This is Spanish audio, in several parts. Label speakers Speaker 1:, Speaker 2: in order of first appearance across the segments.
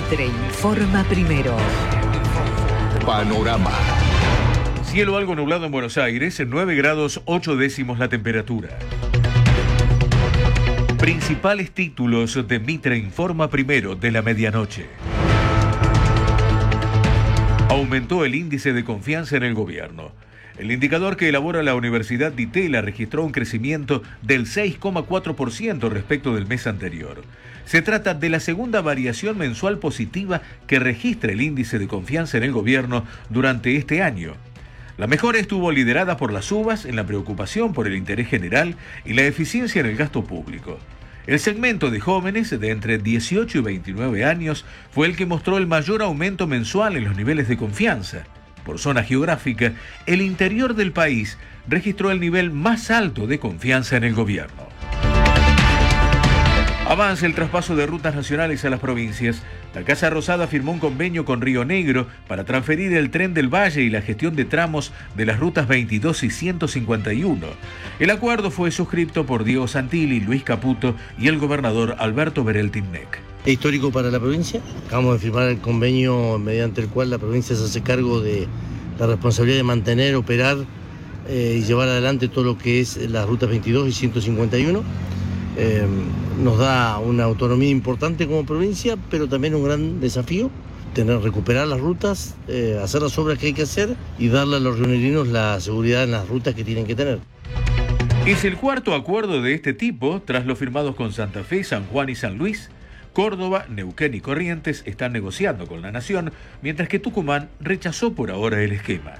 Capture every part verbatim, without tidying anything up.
Speaker 1: Mitre informa primero.
Speaker 2: Panorama.
Speaker 3: Cielo algo nublado en Buenos Aires, en nueve grados ocho décimos la temperatura. Principales títulos de Mitre informa primero de la medianoche. Aumentó el índice de confianza en el gobierno. El indicador que elabora la Universidad Di Tella registró un crecimiento del seis coma cuatro por ciento respecto del mes anterior. Se trata de la segunda variación mensual positiva que registra el índice de confianza en el gobierno durante este año. La mejora estuvo liderada por las subas en la preocupación por el interés general y la eficiencia en el gasto público. El segmento de jóvenes de entre dieciocho y veintinueve años fue el que mostró el mayor aumento mensual en los niveles de confianza. Por zona geográfica, el interior del país registró el nivel más alto de confianza en el gobierno. Avanza el traspaso de rutas nacionales a las provincias. La Casa Rosada firmó un convenio con Río Negro para transferir el Tren del Valle y la gestión de tramos de las rutas veintidós y ciento cincuenta y uno. El acuerdo fue suscrito por Diego Santilli, Luis Caputo y el gobernador Alberto Bereltimnec.
Speaker 4: Es histórico para la provincia. Acabamos de firmar el convenio mediante el cual la provincia se hace cargo de la responsabilidad de mantener, operar eh, y llevar adelante todo lo que es las rutas veintidós y ciento cincuenta y uno. Eh, nos da una autonomía importante como provincia, pero también un gran desafío, tener, recuperar las rutas, eh, hacer las obras que hay que hacer y darle a los rionegrinos la seguridad en las rutas que tienen que tener.
Speaker 3: Es el cuarto acuerdo de este tipo, tras los firmados con Santa Fe, San Juan y San Luis. Córdoba, Neuquén y Corrientes están negociando con la Nación, mientras que Tucumán rechazó por ahora el esquema.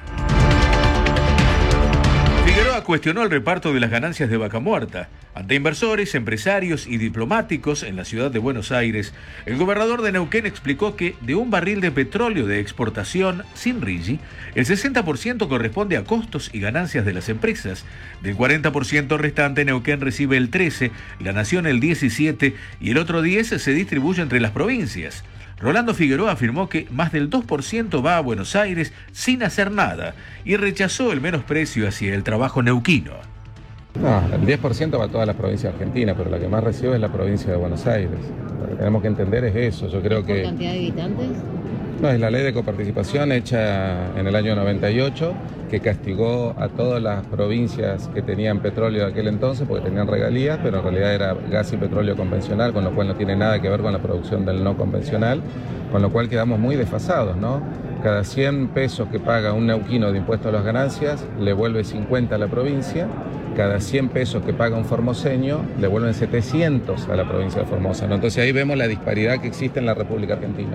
Speaker 3: Figueroa cuestionó el reparto de las ganancias de Vaca Muerta. Ante inversores, empresarios y diplomáticos en la ciudad de Buenos Aires, el gobernador de Neuquén explicó que de un barril de petróleo de exportación sin R I G I, el sesenta por ciento corresponde a costos y ganancias de las empresas. Del cuarenta por ciento restante, Neuquén recibe el trece por ciento, la Nación el diecisiete por ciento y el otro diez por ciento se distribuye entre las provincias. Rolando Figueroa afirmó que más del dos por ciento va a Buenos Aires sin hacer nada y rechazó el menosprecio hacia el trabajo neuquino.
Speaker 5: No, el diez por ciento va a todas las provincias argentinas, pero la que más recibe es la provincia de Buenos Aires. Lo que tenemos que entender es eso. Yo creo que...
Speaker 6: ¿Por cantidad de habitantes?
Speaker 5: No, es la ley de coparticipación hecha en el año noventa y ocho que castigó a todas las provincias que tenían petróleo de aquel entonces porque tenían regalías, pero en realidad era gas y petróleo convencional, con lo cual no tiene nada que ver con la producción del no convencional, con lo cual quedamos muy desfasados, ¿no? Cada cien pesos que paga un neuquino de impuesto a las ganancias, le vuelve cincuenta a la provincia. Cada cien pesos que paga un formoseño, le vuelven setecientos a la provincia de Formosa, ¿no? Entonces ahí vemos la disparidad que existe en la República Argentina.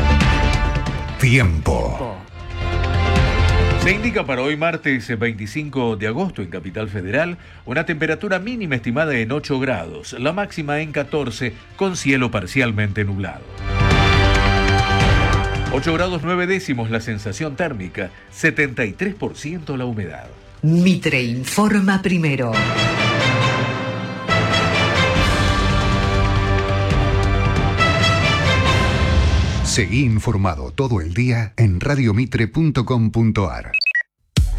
Speaker 2: Tiempo.
Speaker 3: Se indica para hoy martes veinticinco de agosto en Capital Federal una temperatura mínima estimada en ocho grados, la máxima en catorce con cielo parcialmente nublado. ocho grados nueve décimos la sensación térmica, setenta y tres por ciento la humedad.
Speaker 1: Mitre informa primero.
Speaker 2: Seguí informado todo el día en radiomitre punto com punto ar.